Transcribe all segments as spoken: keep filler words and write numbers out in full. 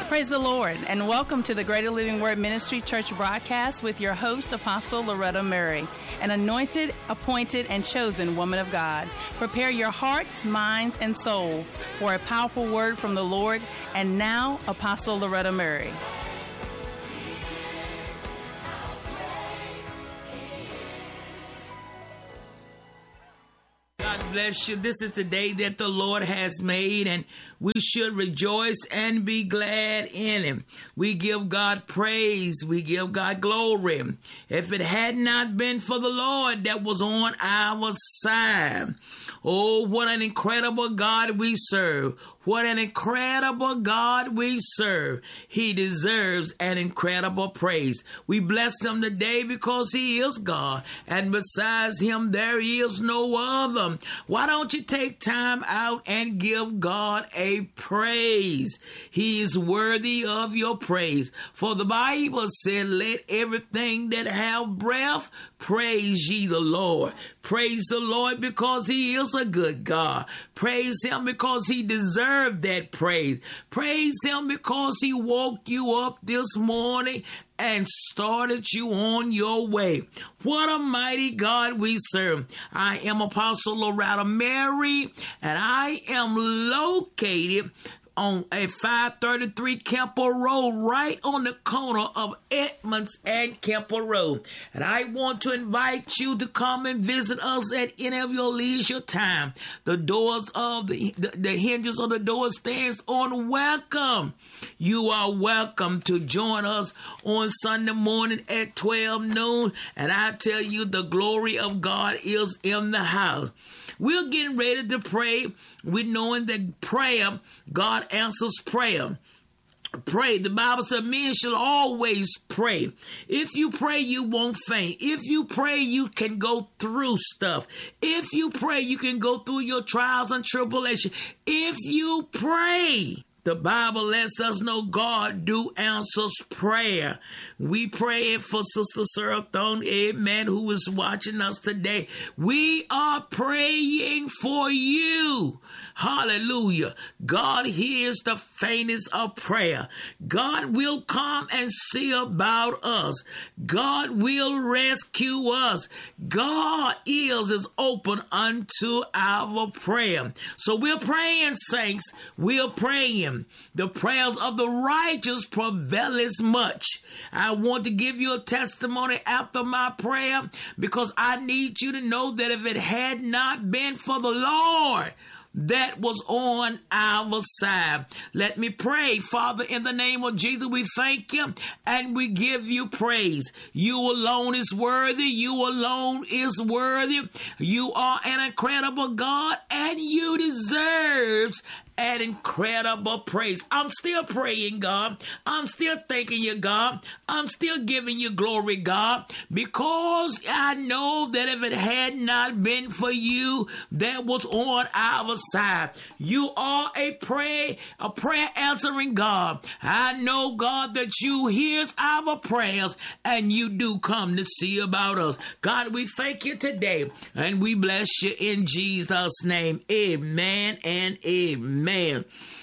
Praise the Lord, and welcome to the Greater Living Word Ministry Church broadcast with your host, Apostle Loretta Murray, an anointed, appointed, and chosen woman of God. Prepare your hearts, minds, and souls for a powerful word from the Lord. And now, Apostle Loretta Murray. Bless you. This is the day that the Lord has made, and we should rejoice and be glad in him. We give God praise. We give God glory. If it had not been for the Lord that was on our side, oh, what an incredible God we serve. What an incredible God we serve. He deserves an incredible praise. We bless him today because he is God, and besides him there is no other. Why don't you take time out and give God a praise? He is worthy of your praise. For the Bible said, let everything that have breath praise ye the Lord. Praise the Lord because he is a good God. Praise him because he deserved that praise. Praise him because he woke you up this morning and started you on your way. What a mighty God we serve. I am Apostle Loretta Murray, and I am located on a five thirty-three Kemper Road, right on the corner of Edmonds and Kemper Road. And I want to invite you to come and visit us at any of your leisure time. The doors of the, the, the hinges of the door stands on welcome. You are welcome to join us on Sunday morning at twelve noon. And I tell you, the glory of God is in the house. We're getting ready to pray. We're knowing that prayer, God answers prayer. Pray. The Bible says men should always pray. If you pray, you won't faint. If you pray, you can go through stuff. If you pray, you can go through your trials and tribulations. If you pray, the Bible lets us know God do answers prayer. We pray for Sister Sarah Thorne, amen, who is watching us today. We are praying for you. Hallelujah. God hears the faintest of prayer. God will come and see about us. God will rescue us. God ears is open unto our prayer. So we're praying, saints. We're praying. The prayers of the righteous prevaileth much. I want to give you a testimony after my prayer because I need you to know that if it had not been for the Lord that was on our side. Let me pray. Father, in the name of Jesus, we thank you and we give you praise. You alone is worthy. You alone is worthy. You are an incredible God, and you deserve an incredible praise. I'm still praying, God. I'm still thanking you, God. I'm still giving you glory, God, because I know that if it had not been for you that was on our side, you are a prayer, a prayer answering God. I know, God, that you hears our prayers and you do come to see about us. God, we thank you today and we bless you in Jesus' name. Amen and amen. Man.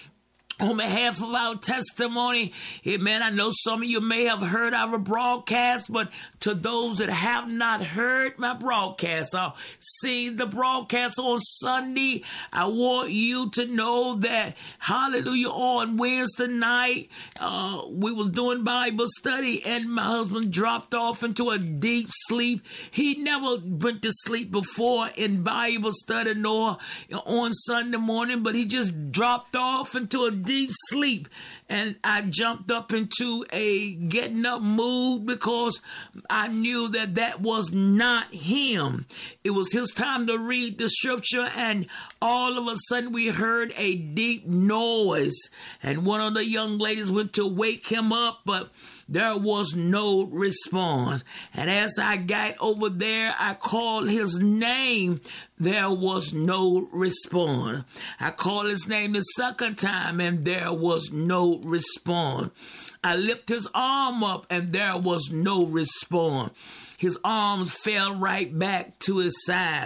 On behalf of our testimony, amen, I know some of you may have heard our broadcast, but to those that have not heard my broadcast or seen the broadcast on Sunday, I want you to know that, hallelujah, on Wednesday night, uh, we was doing Bible study, and my husband dropped off into a deep sleep. He never went to sleep before in Bible study nor on Sunday morning, but he just dropped off into a deep sleep, and I jumped up into a getting up mood because I knew that that was not him. It was his time to read the scripture, and all of a sudden we heard a deep noise, and one of the young ladies went to wake him up, but there was no response. And as I got over there, I called his name. There was no response. I called his name the second time, and there was no response. I lifted his arm up, and there was no response. His arms fell right back to his side.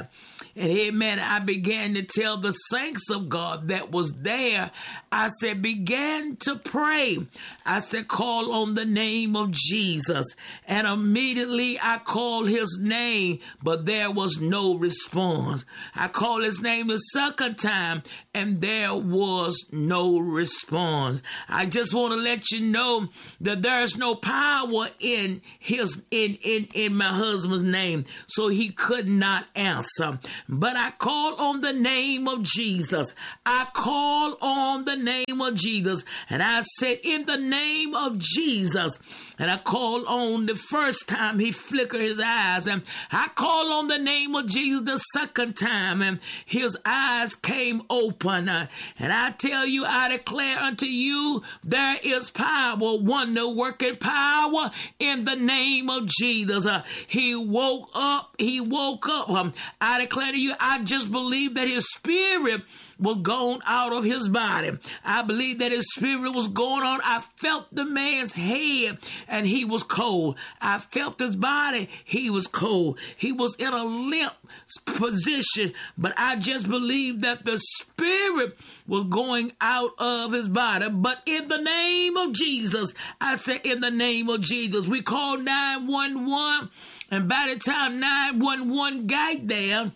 And amen, I began to tell the saints of God that was there, I said, began to pray. I said, call on the name of Jesus. And immediately I called his name, but there was no response. I called his name the second time, and there was no response. I just want to let you know that there's no power in his in, in, in my husband's name, so he could not answer. But I called on the name of Jesus. I called on the name of Jesus. And I said, in the name of Jesus. And I called on the first time he flickered his eyes. And I called on the name of Jesus the second time. And his eyes came open. And I tell you, I declare unto you, there is power, wonder working power in the name of Jesus. Uh, he woke up. He woke up. Um, I declare to you, I just believe that his spirit was gone out of his body. I believe that his spirit was going on. I felt the man's head and he was cold. I felt his body. He was cold. He was in a limp position, but I just believe that the spirit was going out of his body. But in the name of Jesus, I said, in the name of Jesus, we called nine one one, and by the time nine one one got there,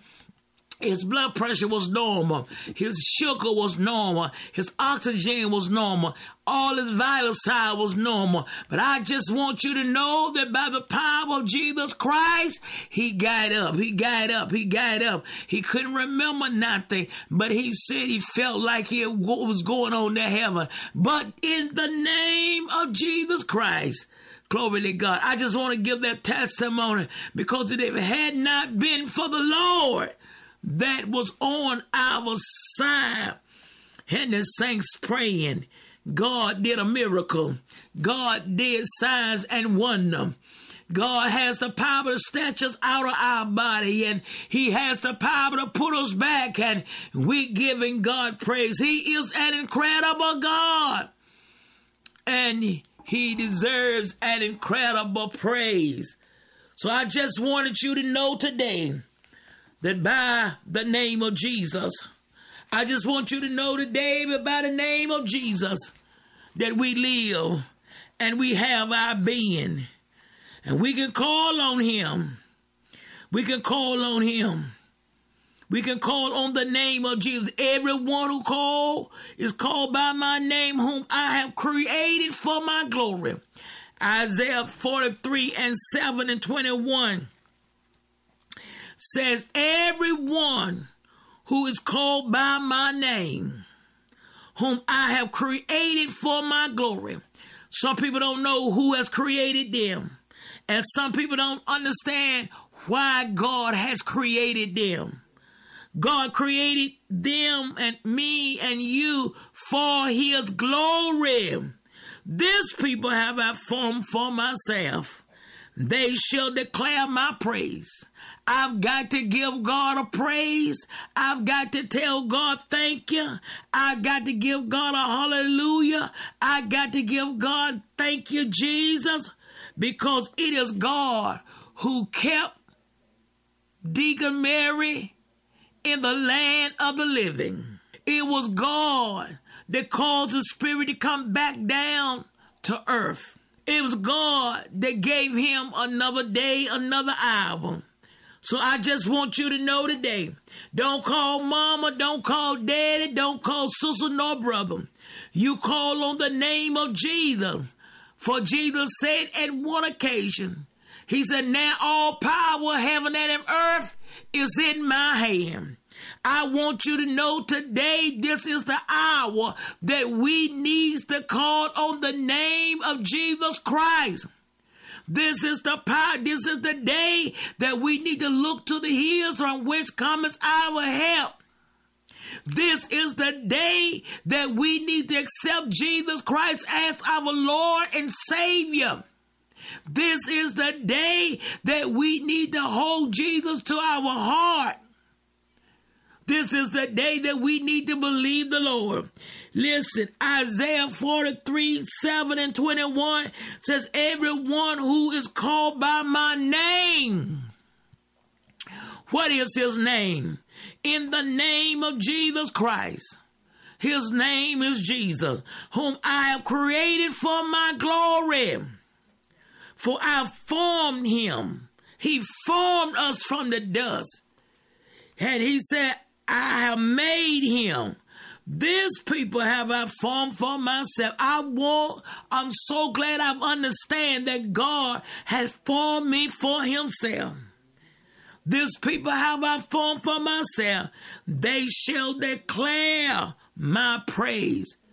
his blood pressure was normal. His sugar was normal. His oxygen was normal. All his vital sign was normal. But I just want you to know that by the power of Jesus Christ, he got up. He got up. He got up. He couldn't remember nothing, but he said he felt like he what was going on to heaven. But in the name of Jesus Christ, glory to God, I just want to give that testimony, because if it had not been for the Lord that was on our side, and the saints praying, God did a miracle. God did signs and wonder. God has the power to snatch us out of our body, and he has the power to put us back, and we're giving God praise. He is an incredible God, and he deserves an incredible praise. So I just wanted you to know today that by the name of Jesus, I just want you to know today that by the name of Jesus, that we live and we have our being, and we can call on him. We can call on him. We can call on the name of Jesus. Everyone who called is called by my name, whom I have created for my glory. Isaiah forty-three and seven and twenty-one. Says, everyone who is called by my name, whom I have created for my glory. Some people don't know who has created them, and some people don't understand why God has created them. God created them and me and you for his glory. This people have I formed for myself. They shall declare my praise. I've got to give God a praise. I've got to tell God thank you. I got to give God a hallelujah. I got to give God thank you, Jesus, because it is God who kept Deacon Mary in the land of the living. It was God that caused the spirit to come back down to earth. It was God that gave him another day, another hour. So I just want you to know today, don't call mama, don't call daddy, don't call sister nor brother. You call on the name of Jesus. For Jesus said at one occasion, he said, now all power, heaven and earth, is in my hand. I want you to know today, this is the hour that we need to call on the name of Jesus Christ. This is the power. This is the day that we need to look to the hills from which cometh our help. This is the day that we need to accept Jesus Christ as our Lord and Savior. This is the day that we need to hold Jesus to our heart. This is the day that we need to believe the Lord. Listen, Isaiah forty-three, seven and twenty-one says, everyone who is called by my name. What is his name? in the name of Jesus Christ. His name is Jesus, whom I have created for my glory. For I have formed him. He formed us from the dust. And he said, I have made him. This people have I formed for myself. I want, I'm so glad I understand that God has formed me for himself. This people have I formed for myself. They shall declare my praise.